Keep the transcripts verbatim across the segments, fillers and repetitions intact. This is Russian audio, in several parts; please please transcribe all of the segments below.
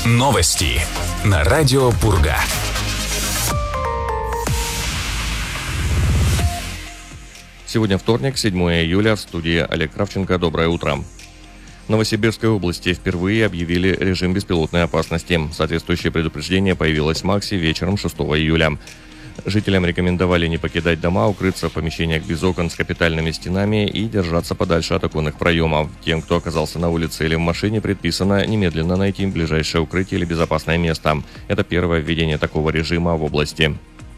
Новости на радио Пурга. Сегодня вторник, седьмое июля, в студии Олег Кравченко. Доброе утро. В Новосибирской области впервые объявили режим беспилотной опасности. Соответствующее предупреждение появилось в МАКСе вечером шестого июля. Жителям рекомендовали не покидать дома, укрыться в помещениях без окон с капитальными стенами и держаться подальше от оконных проемов. Тем, кто оказался на улице или в машине, предписано немедленно найти ближайшее укрытие или безопасное место. Это первое введение такого режима в области.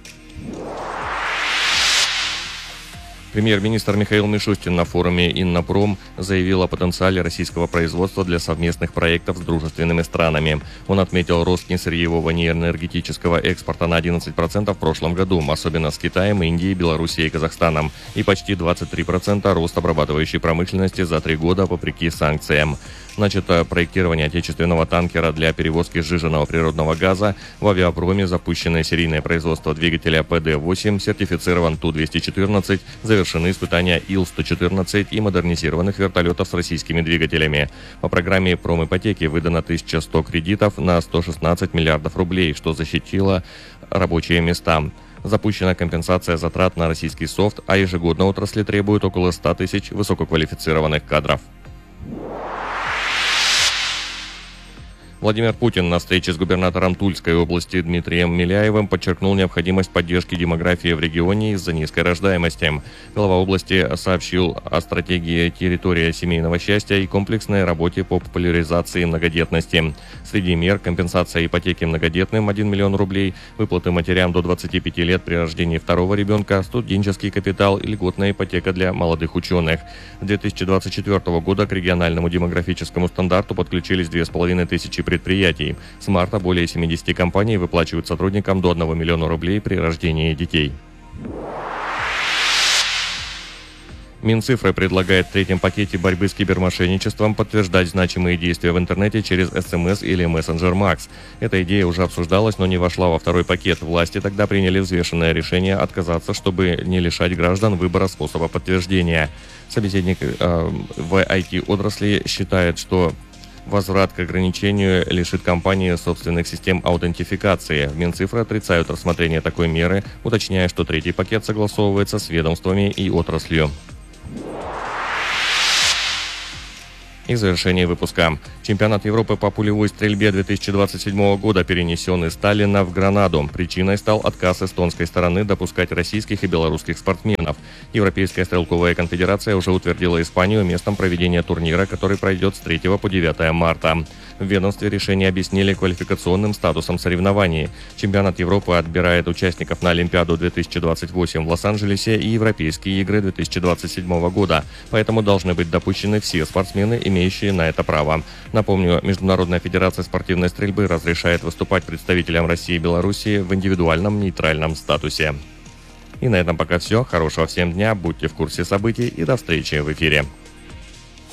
Премьер-министр Михаил Мишустин на форуме «Иннопром» заявил о потенциале российского производства для совместных проектов с дружественными странами. Он отметил рост несырьевого неэнергетического экспорта на одиннадцать процентов в прошлом году, особенно с Китаем, Индией, Белоруссией и Казахстаном, и почти двадцать три процента рост обрабатывающей промышленности за три года вопреки санкциям. Начато проектирование отечественного танкера для перевозки сжиженного природного газа. В авиапроме запущенное серийное производство двигателя пэ дэ восемь, сертифицирован Ту двести четырнадцать, завершены испытания Ил сто четырнадцать и модернизированных вертолетов с российскими двигателями. По программе промипотеки выдано тысяча сто кредитов на сто шестнадцать миллиардов рублей, что защитило рабочие места. Запущена компенсация затрат на российский софт, а ежегодно отрасли требуют около ста тысяч высококвалифицированных кадров. Владимир Путин на встрече с губернатором Тульской области Дмитрием Миляевым подчеркнул необходимость поддержки демографии в регионе из-за низкой рождаемости. Глава области сообщил о стратегии «Территория семейного счастья» и комплексной работе по популяризации многодетности. Среди мер компенсация ипотеки многодетным один миллион рублей, выплаты матерям до двадцати пяти лет при рождении второго ребенка, студенческий капитал и льготная ипотека для молодых ученых. С две тысячи двадцать четвёртого года к региональному демографическому стандарту подключились две с половиной тысячи предприятий. С марта более семидесяти компаний выплачивают сотрудникам до одного миллиона рублей при рождении детей. Минцифры предлагает в третьем пакете борьбы с кибермошенничеством подтверждать значимые действия в интернете через эс эм эс или мессенджер Макс. Эта идея уже обсуждалась, но не вошла во второй пакет. Власти тогда приняли взвешенное решение отказаться, чтобы не лишать граждан выбора способа подтверждения. Собеседник э, в ай ти-отрасли считает, что возврат к ограничению лишит компании собственных систем аутентификации. В Минцифры отрицают рассмотрение такой меры, уточняя, что третий пакет согласовывается с ведомствами и отраслью. И завершение выпуска. Чемпионат Европы по пулевой стрельбе две тысячи двадцать седьмого года перенесен из Таллина в Гранаду. Причиной стал отказ эстонской стороны допускать российских и белорусских спортсменов. Европейская стрелковая конфедерация уже утвердила Испанию местом проведения турнира, который пройдет с третьего по девятое марта. В ведомстве решение объяснили квалификационным статусом соревнований. Чемпионат Европы отбирает участников на Олимпиаду две тысячи двадцать восемь в Лос-Анджелесе и Европейские игры две тысячи двадцать седьмого года. Поэтому должны быть допущены все спортсмены, имеющие на это право. Напомню, Международная федерация спортивной стрельбы разрешает выступать представителям России и Белоруссии в индивидуальном нейтральном статусе. И на этом пока все. Хорошего всем дня, будьте в курсе событий и до встречи в эфире.